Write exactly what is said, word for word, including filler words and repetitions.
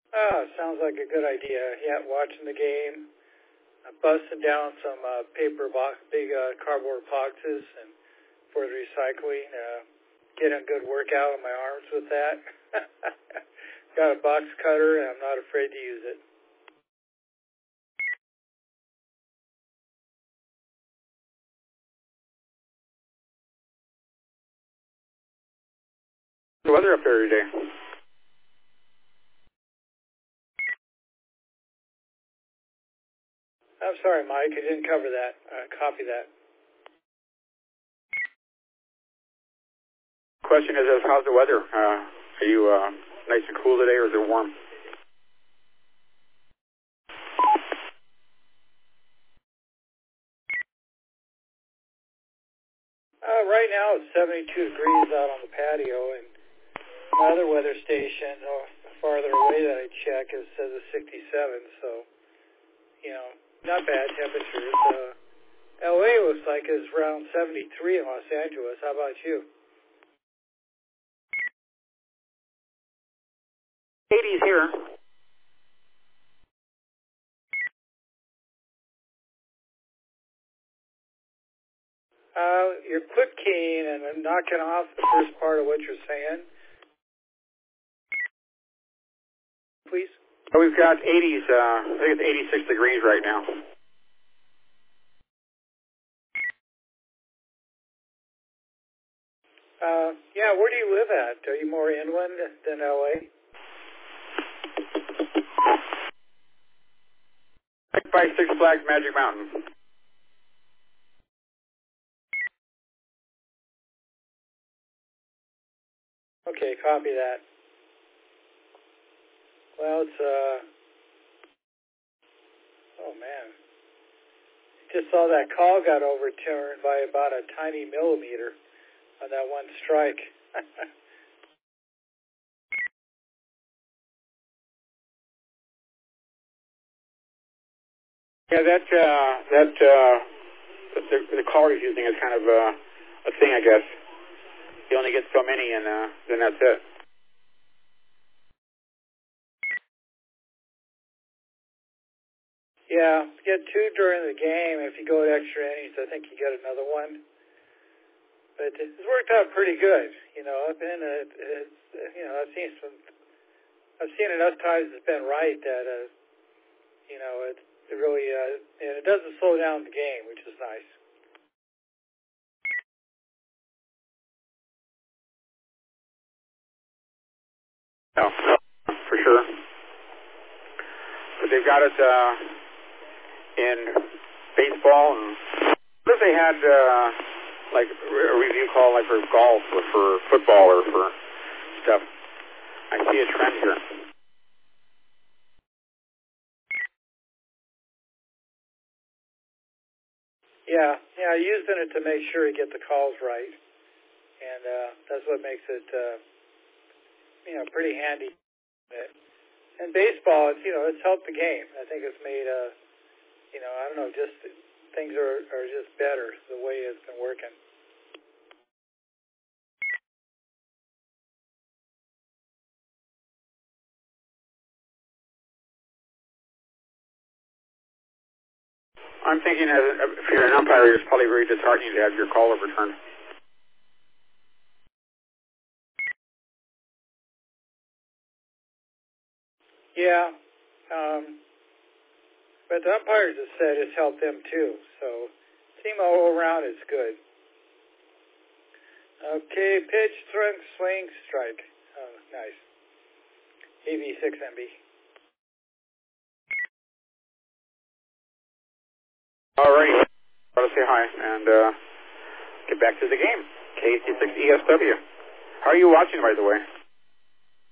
Oh, sounds like a good idea. Yeah, watching the game, uh, busting down some uh, paper box, big uh, cardboard boxes, and for the recycling, uh, getting a good workout on my arms with that. Got a box cutter, and I'm not afraid to use it. The weather up there today? I'm sorry, Mike. I didn't cover that. Uh, copy that. Question is, is how's the weather? Uh, are you uh, nice and cool today, or is it warm? Uh, right now it's seventy-two degrees out on the patio, and my other weather station, oh, farther away that I check, it says it's sixty-seven. So, you know, not bad temperatures. Uh, L A looks like it's around seventy-three in Los Angeles. How about you? eighties here. Uh, you're quick keying and I'm knocking off the first part of what you're saying. Please? Oh, we've got eighties, uh, I think it's eighty-six degrees right now. Uh, yeah, where do you live at? Are you more inland than L A? Right by Six Flags Magic Mountain. Okay, copy that. Well, it's, uh, oh man. Just saw that call got overturned by about a tiny millimeter on that one strike. Yeah, that, uh, that, uh, the, the caller he's using is kind of uh, a thing, I guess. You only get so many, and uh, then that's it. Yeah, get two during the game. If you go to extra innings, I think you get another one. But it's worked out pretty good. You know, I've been, uh, it's, you know, I've seen some, I've seen enough times it's been right that, uh, you know, it, it really, uh, and it doesn't slow down the game, which is nice. No, for sure. But they've got it uh, in baseball, and what if they had uh, like a review call like for golf or for football or for stuff? I see a trend here. Yeah, yeah, using it to make sure you get the calls right, and uh, that's what makes it, uh, you know, pretty handy. And baseball, it's, you know, it's helped the game. I think it's made, uh, you know, I don't know, just things are, are just better the way it's been working. I'm thinking as if you're an umpire, it's probably very disheartening to have your call overturned. Yeah, um, but the umpires have said it's helped them too. So, team all around is good. Okay, pitch, swing, swing, strike. Oh, nice. A V six M B. All right. I want to say hi and uh, get back to the game. K C six E S W. How are you watching, by the way?